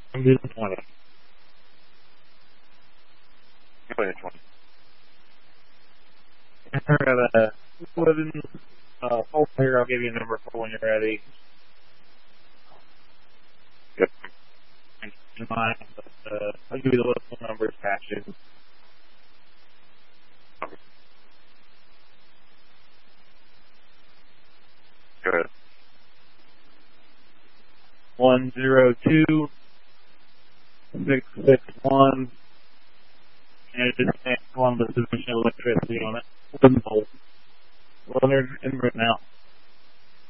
I'm doing 20. Go ahead, 20. I got a living full here. I'll give you a number for when you're ready. Yep. In mind, but I'll give you the list of numbers patches. Go ahead. 102-661, and it is Columbus Division of Electricity on it. Wooden pole. Well, they're in right now.